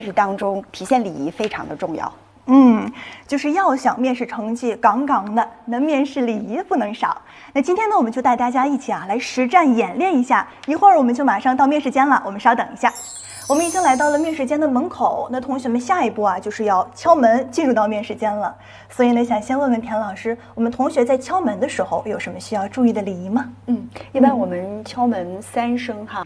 试当中体现礼仪非常的重要。 就是要想面试成绩杠杠的，那面试礼仪不能少。那今天呢，我们就带大家一起来实战演练一下，一会儿我们就马上到面试间了，我们稍等一下。我们已经来到了面试间的门口，那同学们下一步就是要敲门进入到面试间了。所以呢，想先问问田老师，我们同学在敲门的时候有什么需要注意的礼仪吗？ 一般我们敲门3声哈。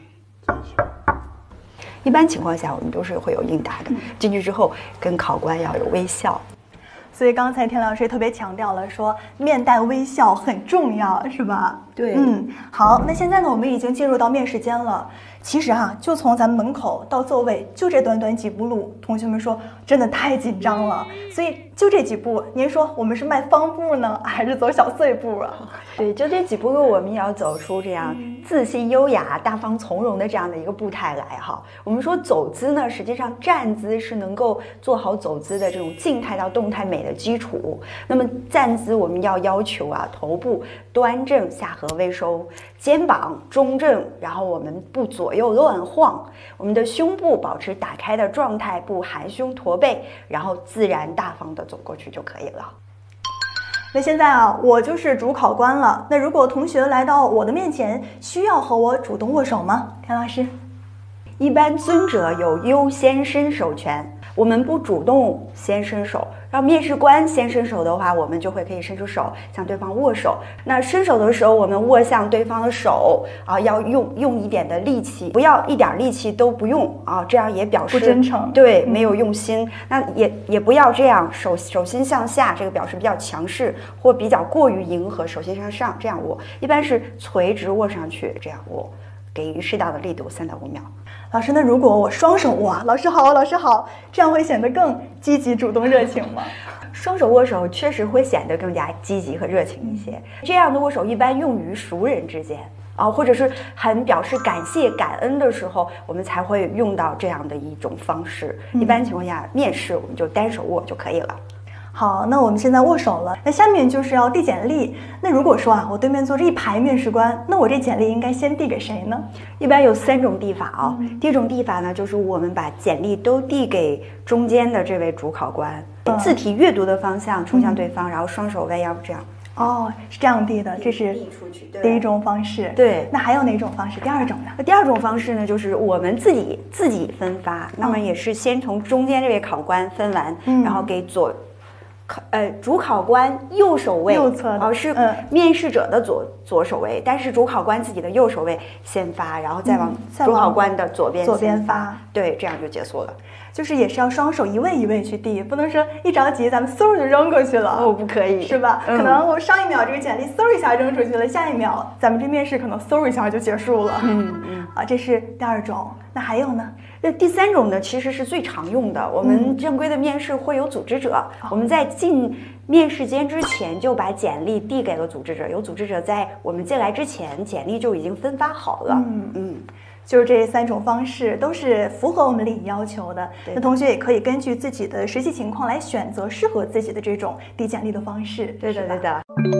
一般情况下，我们都是会有应答的。进去之后，跟考官要有微笑。 所以刚才田老师也特别强调了，说面带微笑很重要，是吧？ 对。 好，那现在呢，我们已经进入到面试间了。其实就从咱们门口到座位，就这短短几步路，同学们说真的太紧张了。所以就这几步，您说我们是迈方步呢，还是走小碎步啊？ 对，就这几步路，我们也要走出这样自信、优雅、大方、从容的这样的一个步态来哈。我们说走姿呢，实际上站姿是能够做好走姿的这种静态到动态美的基础。那么站姿我们要求头部端正，下颌微收，肩膀中正，然后我们不左右乱晃，我们的胸部保持打开的状态，不含胸驼背，然后自然大方的走过去就可以了。 那现在我就是主考官了。那如果同学来到我的面前，需要和我主动握手吗？田老师， 一般尊者有优先伸手权，我们不主动先伸手，让面试官先伸手的话，我们就会可以伸出手向对方握手。那伸手的时候，我们握向对方的手要用一点的力气，不要一点力气都不用这样也表示不真诚， 对，没有用心。那也不要这样手心向下，这个表示比较强势或比较过于迎合，手心向上这样握，一般是垂直握上去这样握，给予适当的力度，3到5秒。 老师，那如果我双手握，老师好，老师好，这样会显得更积极、主动、热情吗？ 双手握手确实会显得更加积极和热情一些。这样的握手一般用于熟人之间或者是很表示感谢、感恩的时候，我们才会用到这样的一种方式。一般情况下，面试我们就单手握就可以了。 好，那我们现在握手了，那下面就是要递简历。那如果说我对面坐着一排面试官，那我这简历应该先递给谁呢？ 一般有3种递法第一种递法呢，就是我们把简历都递给中间的这位主考官，字体阅读的方向冲向对方，然后双手弯腰这样。 是这样递的，这是第一种方式。 对， 那还有哪种方式？第二种呢？ 第二种方式呢，就是我们自己分发，那么也是先从中间这位考官分完，然后给主考官右手位右侧的是面试者的左手位，但是主考官自己的右手位先发，然后再往主考官的左边发，对，这样就结束了。 就是也是要双手一位一位去递，不能说一着急咱们嗖就扔过去了。 不可以， 是吧？可能我上一秒这个简历嗖一下扔出去了，下一秒咱们这面试可能嗖一下就结束了。这是第二种。那还有呢？ 那第3种呢，其实是最常用的。我们正规的面试会有组织者，我们在进面试间之前就把简历递给了组织者，有组织者在我们进来之前，简历就已经分发好了。 就是这3种方式都是符合我们礼仪要求的。那同学也可以根据自己的实际情况来选择适合自己的这种递简历的方式。 对的。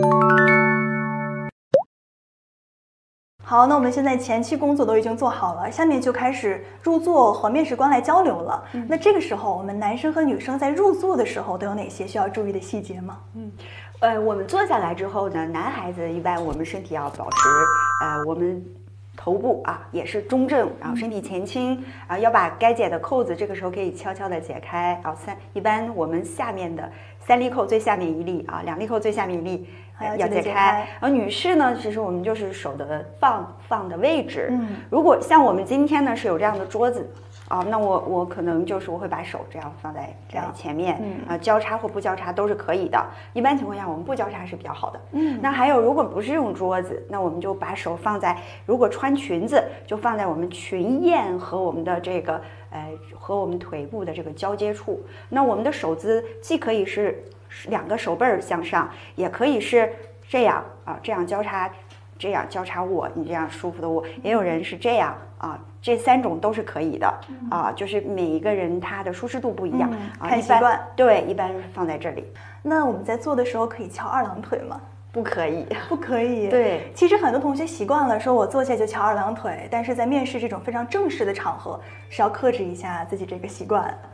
好，那我们现在前期工作都已经做好了，下面就开始入座和面试官来交流了。那这个时候，我们男生和女生在入座的时候都有哪些需要注意的细节吗？ 我们坐下来之后呢，男孩子一般我们身体要保持我们头部也是中正，然后身体前倾，要把该解的扣子这个时候可以悄悄的解开。一般我们下面的3粒扣最下面1粒2粒扣最下面1粒要解开。然后女士呢，其实我们就是手的放的位置。如果像我们今天呢是有这样的桌子那我可能就是我会把手这样放在前面，交叉或不交叉都是可以的。一般情况下我们不交叉是比较好的。那还有如果不是用桌子，那我们就把手放在，如果穿裙子就放在我们裙沿和我们的这个和我们腿部的这个交接处。那我们的手姿既可以是2个手背向上，也可以是这样这样交叉握，你这样舒服的握，也有人是这样这3种都是可以的就是每一个人他的舒适度不一样看习惯。 对，一般放在这里。 那我们在做的时候可以翘2郎腿吗？ 不可以， 不可以。 对， 其实很多同学习惯了说我坐下就翘2郎腿，但是在面试这种非常正式的场合是要克制一下自己这个习惯。